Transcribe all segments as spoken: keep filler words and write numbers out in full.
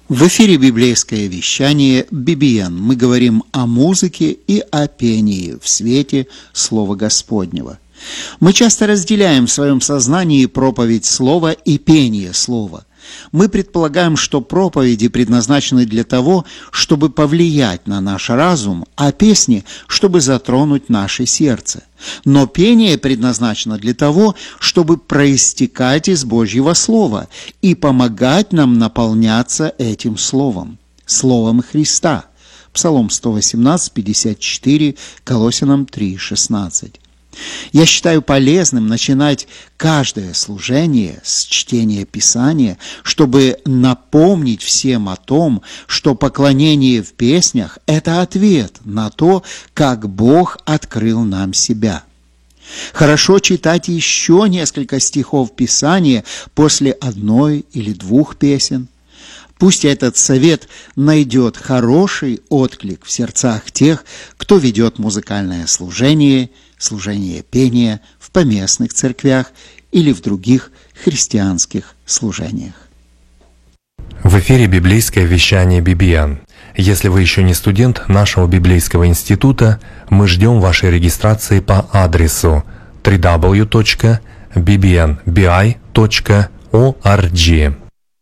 В эфире библейское вещание би би эн. Мы говорим о музыке и о пении в свете Слова Господнего. Мы часто разделяем в своем сознании проповедь Слова и пение Слова. Мы предполагаем, что проповеди предназначены для того, чтобы повлиять на наш разум, а песни, чтобы затронуть наше сердце. Но пение предназначено для того, чтобы проистекать из Божьего Слова и помогать нам наполняться этим Словом, Словом Христа. Псалом сто восемнадцать, пятьдесят четыре, Колоссянам три, шестнадцать. Я считаю полезным начинать каждое служение с чтения Писания, чтобы напомнить всем о том, что поклонение в песнях – это ответ на то, как Бог открыл нам себя. Хорошо читать еще несколько стихов Писания после одной или двух песен. Пусть этот совет найдет хороший отклик в сердцах тех, кто ведет музыкальное служение, служение пения в поместных церквях или в других христианских служениях. В эфире библейское вещание би би эн. Если вы еще не студент нашего библейского института, мы ждем вашей регистрации по адресу дабл ю дабл ю дабл ю точка би би эн би ай точка орг.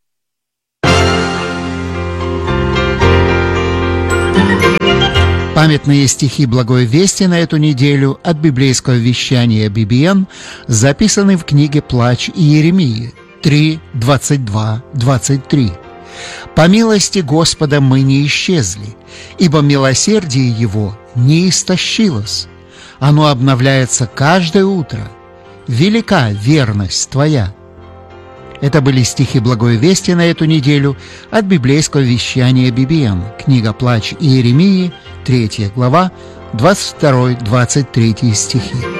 Памятные стихи Благой Вести на эту неделю от библейского вещания би би эн записаны в книге «Плач Иеремии» три, двадцать два, двадцать три. «По милости Господа мы не исчезли, ибо милосердие Его не истощилось. Оно обновляется каждое утро. Велика верность Твоя». Это были стихи Благой Вести на эту неделю от библейского вещания би би эн. Книга «Плач Иеремии», третья глава, двадцать второй — двадцать третий стихи.